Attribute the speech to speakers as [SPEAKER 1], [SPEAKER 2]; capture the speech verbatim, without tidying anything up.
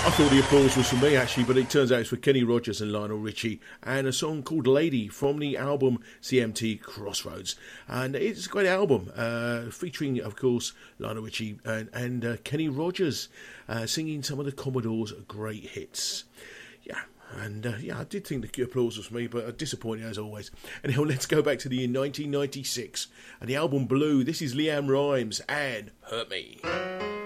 [SPEAKER 1] I thought the applause was for me actually, but it turns out it's for Kenny Rogers and Lionel Richie, and a song called Lady from the album C M T Crossroads. And it's a great album, uh, featuring, of course, Lionel Richie and, and uh, Kenny Rogers uh, singing some of the Commodore's great hits. Yeah. And uh, yeah, I did think the applause was for me, but disappointing as always. Anyhow, let's go back to the year nineteen ninety-six and the album Blue. This is Leanne Rimes and Hurt Me.